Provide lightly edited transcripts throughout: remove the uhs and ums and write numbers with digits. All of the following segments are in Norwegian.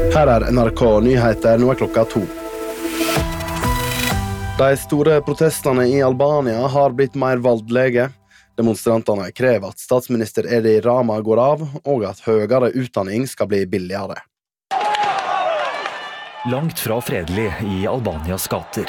Her NRK Nyheter, nå klokka 2. De store protestene I Albania har blitt mer voldelige. Demonstrantene krever at statsminister Edi Rama går av, og at høyere utdanning skal bli billigere. Langt fra fredelig I Albanias gater.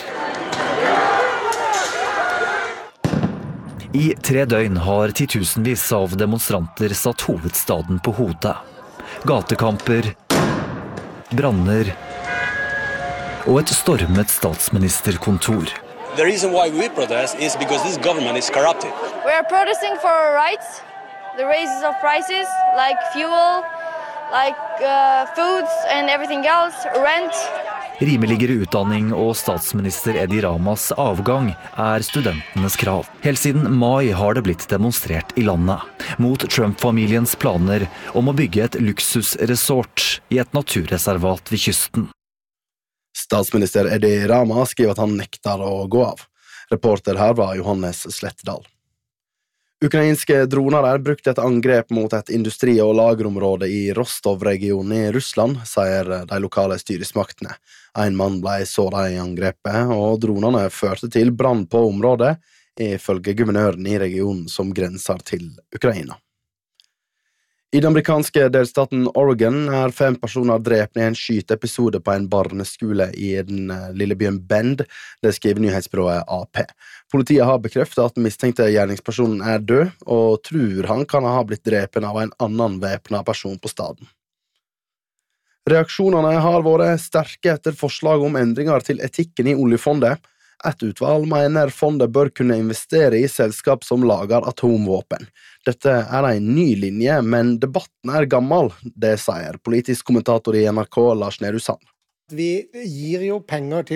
I 3 døgn har titusenvis av demonstranter satt hovedstaden på hodet. Gatekamper, branner og et stormet statsministerkontor. The reason why we protest is because this government is corrupted. We are protesting for our rights, the raises of prices like fuel, like foods and everything else, rent. Rimeligere utdanning og statsminister Edi Ramas avgang studentenes krav. Helt siden mai har det blitt demonstrert I landet, mot Trump-familiens planer om å bygge et luksusresort I et naturreservat ved kysten. Statsminister Edi Rama skriver at han nekter å gå av. Reporter her var Johannes Slettdal. Ukrainske droner brukt et angrep mot et industri- og lagerområde I Rostov-regionen I Russland, sier de lokale styresmaktene. En mann ble såret I angrepet, og dronene førte til brann på området, ifølge guvernøren I regionen som grenser til Ukraina. I den amerikanske delstaten Oregon 5 personer drept I en skyteepisode på en barneskole I den lille byen Bend, det skriver nyhetsbyrået AP. Politiet har bekreftet at mistenkte gjerningspersonen død, og tror han kan ha blitt drepen av en annen væpnet person på staden. Reaksjonene har vært sterke etter forslag om endringer til etikken I oljefondet. Et utvalg mener fondet bør kunne investere I selskap som lager atomvåpen. Dette en ny linje, men debatten gammel, det sier politisk kommentator I NRK Lars Nehru Sand. Vi gir jo penger til